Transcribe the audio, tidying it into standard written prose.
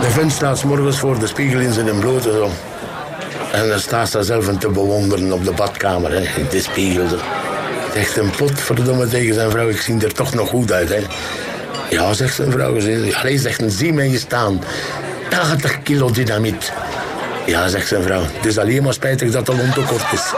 De vent staat 's morgens voor de spiegel in zijn blote zo. En dan staat ze zelf te bewonderen op de badkamer, hè, in de spiegel. Zegt een potverdomme tegen zijn vrouw, ik zie er toch nog goed uit, hè. Ja, zegt zijn vrouw. Allee, zegt een, zie mij je staan. 80 kilo dynamiet. Ja, zegt zijn vrouw. Het is alleen maar spijtig dat de lont te kort is.